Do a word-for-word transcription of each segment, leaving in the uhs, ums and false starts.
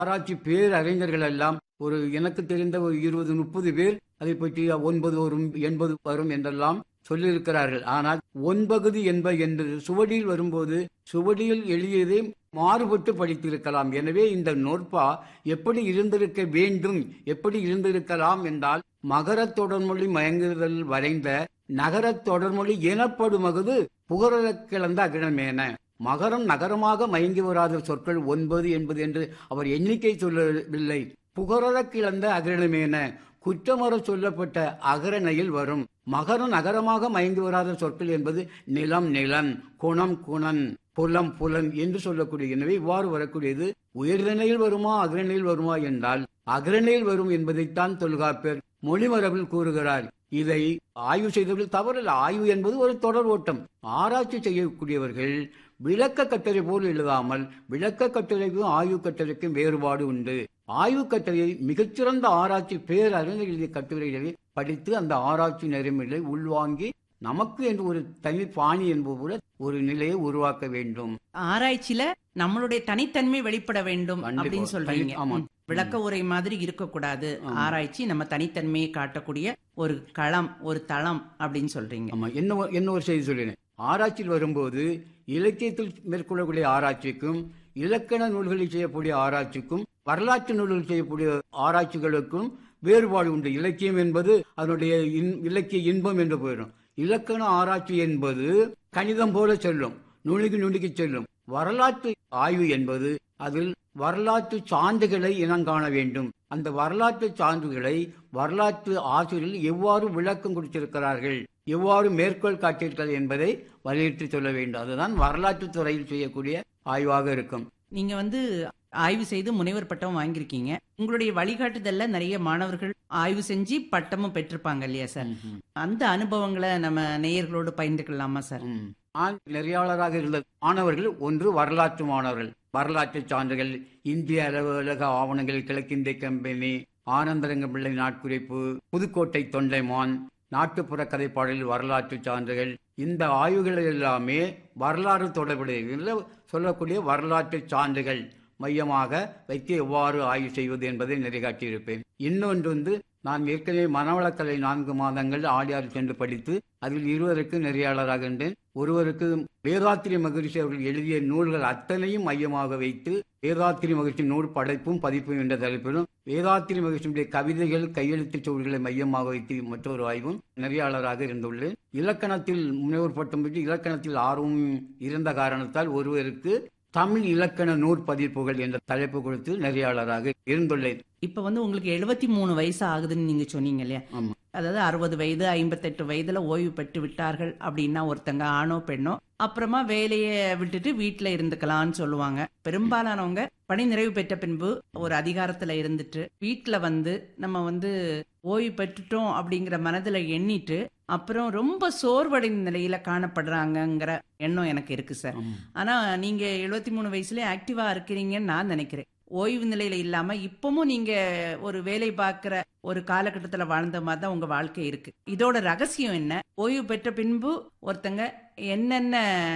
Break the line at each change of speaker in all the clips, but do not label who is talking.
ஆராய்ச்சி பேரறிஞர்கள் எல்லாம் ஒரு எனக்கு தெரிந்த ஒரு இருபது முப்பது பேர் அதை பற்றி ஒன்பது வரும் எண்பது வரும் என்றெல்லாம் சொல்லியிருக்கிறார்கள். ஆனால் ஒன்பது என்பது என்று சுவடியில் வரும்போது சுவடியில் எழுதியதை மாறுபட்டு படித்திருக்கலாம். எனவே இந்த நூற்பா எப்படி இருந்திருக்க வேண்டும், எப்படி இருந்திருக்கலாம் என்றால், மகரத் தொடர்மொழி மயங்குதல் வரைந்த நகரத் தொடர்மொழி எனப்படுமகுது புகழக் கிளந்த அகிலமேன. மகரம் நகரமாக மயங்கி வராத சொற்கள் ஒன்பது என்பது என்று அவர் எண்ணிக்கை சொல்லவில்லை. புகழக் கிளந்த அகிலமேன குற்றமற சொல்லப்பட்ட அகரணையில் வரும். மகரம் நகரமாக மயங்கி வராத சொற்கள் என்பது நிலம் நிலன், குணம் குணன், புலம் புலன் என்று சொல்லக்கூடிய. எனவே இவ்வாறு வரக்கூடியது உயர்நிலையில் வருமா அகரணையில் வருமா என்றால் அகரணையில் வரும் என்பதைத்தான் தொல்காப்பியர் மொழிமரபில் கூறுகிறார். இதை ஆய்வு செய்தவர்கள் தவறல்ல. ஆய்வு என்பது ஒரு தொடர் ஓட்டம். ஆராய்ச்சி செய்யக்கூடியவர்கள் விளக்க கட்டுரை போல் எழுதாமல் விளக்க கட்டுரைக்கும் ஆய்வு கட்டுரைக்கும் வேறுபாடு உண்டு. ஆய்வு கட்டுரையை மிகச்சிறந்த ஆராய்ச்சி பேரறிஞர் எழுதிய கட்டுரைகளை படித்து அந்த ஆராய்ச்சி நெறிமுறைகளை உள்வாங்கி நமக்கு என்று ஒரு தனி பாணி என்பது போல ஒரு நிலையை உருவாக்க வேண்டும்.
ஆராய்ச்சியில நம்மளுடைய தனித்தன்மை வெளிப்பட வேண்டும் அப்படின்னு சொல்றீங்க. விளக்க உரை மாதிரி இருக்கக்கூடாது. ஆராய்ச்சி நம்ம தனித்தன்மையை காட்டக்கூடிய ஒரு களம், ஒரு தளம் அப்படின்னு சொல்றீங்க.
ஆமா. என்ன என்ன ஒரு செய்தி சொல்லினேன். ஆராய்ச்சியில் வரும்போது இலக்கியத்தில் மேற்கொள்ளக்கூடிய ஆராய்ச்சிக்கும் இலக்கண நூல்களில் செய்யக்கூடிய ஆராய்ச்சிக்கும் வரலாற்று நூல்களில் செய்யக்கூடிய ஆராய்ச்சிகளுக்கும் வேறுபாடு உண்டு. இலக்கியம் என்பது அதனுடைய இலக்கிய இன்பம் என்று போயிடும். இலக்கண ஆராய்ச்சி என்பது கணிதம் போல செல்லும், நுணுகி நுணுகி செல்லும். வரலாற்று ஆய்வு என்பது அதில் வரலாற்று சான்றுகளை இனங்காண வேண்டும். அந்த வரலாற்று சான்றுகளை வரலாற்று ஆசிரியர்கள் எவ்வாறு விளக்கம் கொடுத்திருக்கிறார்கள், எவ்வாறு மேற்கோள் காட்டியிருக்கிறார்கள் என்பதை வலியுறுத்தி சொல்ல வேண்டும். அதுதான் வரலாற்று துறையில் செய்யக்கூடிய ஆய்வாக இருக்கும்.
நீங்க வந்து ஆய்வு செய்து முனைவர் பட்டம் வாங்கியிருக்கீங்க. உங்களுடைய வழிகாட்டுதல்ல நிறைய மாணவர்கள் ஆய்வு செஞ்சு பட்டமும் பெற்றிருப்பாங்க இல்லையா சார்? அந்த அனுபவங்களை நம்ம நேயர்களோடு பகிர்ந்து கொள்ளலாமா சார்?
நான் நெறியாளராக இருந்த மாணவர்கள் ஒன்று வரலாற்று மாணவர்கள். வரலாற்று சான்றுகள், இந்திய அலுவலக ஆவணங்கள், கிழக்கிந்திய கம்பெனி, ஆனந்தரங்க பிள்ளை நாட்குறிப்பு, புதுக்கோட்டை தொண்டைமான், நாட்டுப்புற கதைப்பாடலில் வரலாற்று சான்றுகள், இந்த ஆய்வுகள் எல்லாமே வரலாறு தொடர்புடைய சொல்லக்கூடிய வரலாற்று சான்றுகள் மையமாக வைத்து எவ்வாறு ஆய்வு செய்வது என்பதை நெறிகாட்டியிருப்பேன். இன்னொன்று வந்து நான் ஏற்கனவே மனவளக்கலை நான்கு மாதங்கள் ஆடியாறு சென்று படித்து அதில் இருவருக்கு நெறியாளராக இருந்தேன். ஒருவருக்கு வேதாத்திரி மகிழ்ச்சி அவர்கள் எழுதிய நூல்கள் அத்தனையும் மையமாக வைத்து வேதாத்திரி மகிழ்ச்சி நூல் படைப்பும் பதிப்பும் என்ற தலைப்பிலும் வேதாத்திரி மகிழ்ச்சியுடைய கவிதைகள் கையெழுத்துச் சுவடுகளை மையமாக வைத்து மற்றொரு ஆய்வும் நெறியாளராக இருந்துள்ளேன். இலக்கணத்தில் முனைவர் பட்டம் பெற்று இலக்கணத்தில் ஆர்வம் இருந்த காரணத்தால் ஒருவருக்கு தமிழ் இலக்கண நூற்பதிப்புகள் என்ற தலைப்பு கொடுத்து நெறியாளராக இருந்துள்ளேன்.
இப்ப வந்து உங்களுக்கு எழுபத்தி மூணு வயசு ஆகுதுன்னு நீங்க சொன்னீங்க இல்லையா? அதாவது அறுபது வயது ஐம்பத்தெட்டு வயதுல ஓய்வு பெற்று விட்டார்கள் அப்படின்னா ஒருத்தங்க ஆணோ பெண்ணோ அப்புறமா வேலையை விட்டுட்டு வீட்டுல இருந்துக்கலாம்னு சொல்லுவாங்க. பெரும்பாலானவங்க பணி நிறைவு பெற்ற பின்பு ஒரு அதிகாரத்துல இருந்துட்டு வீட்டுல வந்து நம்ம வந்து ஓய்வு பெற்றுட்டோம் அப்படிங்கிற மனதுல எண்ணிட்டு அப்புறம் ரொம்ப சோர்வடைந்த நிலையில காணப்படுறாங்கிற எண்ணம் எனக்கு இருக்கு சார். ஆனா நீங்க எழுபத்தி மூணு வயசுல ஆக்டிவா இருக்கிறீங்கன்னு நான் நினைக்கிறேன். ஓய்வு நிலையில இல்லாம இப்பவும் நீங்க ஒரு வேலை பார்க்கிற ஒரு காலகட்டத்துல வாழ்ந்த மாதிரி தான் உங்க வாழ்க்கை இருக்கு. இதோட ரகசியம் என்ன? ஓய்வு பெற்ற பின்பு ஒருத்தங்க என்னென்ன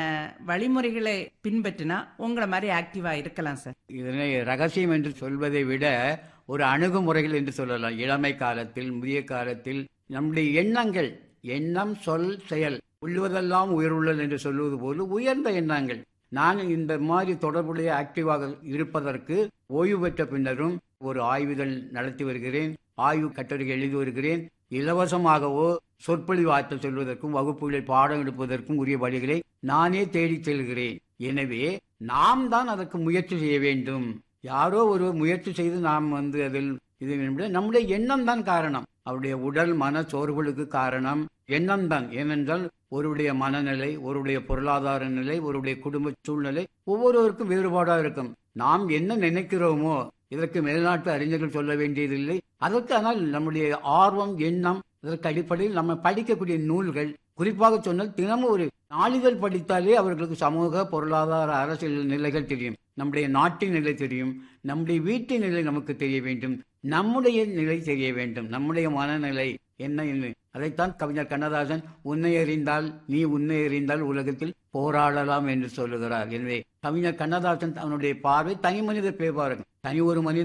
வழிமுறைகளை பின்பற்றினா உங்களை மாதிரி ஆக்டிவா இருக்கலாம் சார்?
இதனை ரகசியம் என்று சொல்வதை விட ஒரு அணுகுமுறைகள் என்று சொல்லலாம். இளமை காலத்தில், முதிய காலத்தில் நம்முடைய எண்ணங்கள், எண்ணம் சொல் செயல் உள்ளுவதெல்லாம் உயர்வுள்ளது என்று சொல்வது போல உயர்ந்த எண்ணங்கள். நான் இந்த மாதிரி தொடர்புடைய ஆக்டிவாக இருப்பதற்கு ஓய்வு பெற்ற பின்னரும் ஒரு ஆய்வுகள் நடத்தி வருகிறேன். ஆய்வு கட்டுரை எழுதி வருகிறேன். இலவசமாகவோ சொற்பொழிவு ஆற்றல் சொல்வதற்கும் வகுப்புகளில் பாடம் எடுப்பதற்கும் உரிய வழிகளை நானே தேடிச் செல்கிறேன். எனவே நாம் தான் அதற்கு முயற்சி செய்ய வேண்டும். யாரோ ஒரு முயற்சி செய்து நாம் வந்து அதில் இது நம்முடைய எண்ணம் தான் காரணம். அவருடைய உடல் மன சோர்வுகளுக்கு காரணம் எண்ணம் தான். ஏனென்றால் ஒருவருடைய மனநிலை, ஒருவருடைய பொருளாதார நிலை, ஒருவருடைய குடும்ப சூழ்நிலை ஒவ்வொருவருக்கும் வேறுபாடாக இருக்கும். நாம் என்ன நினைக்கிறோமோ இதற்கு மேல்நாட்டு அறிஞர்கள் சொல்ல வேண்டியதில்லை. அதற்கு ஆனால் நம்முடைய ஆர்வம், எண்ணம், அதற்கு அடிப்படையில் நம்ம படிக்கக்கூடிய நூல்கள், குறிப்பாக சொன்னால் தினமும் ஒரு நாளிதழ் படித்தாலே அவர்களுக்கு சமூக பொருளாதார அரசியல் நிலைகள் தெரியும். நம்முடைய நாட்டின் நிலை தெரியும். நம்முடைய வீட்டின் நிலை நமக்கு தெரிய வேண்டும். நம்முடைய நிலை தெரிய வேண்டும். நம்முடைய மனநிலை என்ன என்ன அதைத்தான் கவிஞர் கண்ணதாசன் உன்னை அறிந்தால் நீ உன்னை அறிந்தால் உலகத்தில் போராடலாம் என்று சொல்லுகிறார். எனவே கவிஞர் கண்ணதாசன் அவனுடைய பார்வை தனி மனித பேபாருங்க. தனி ஒரு மனித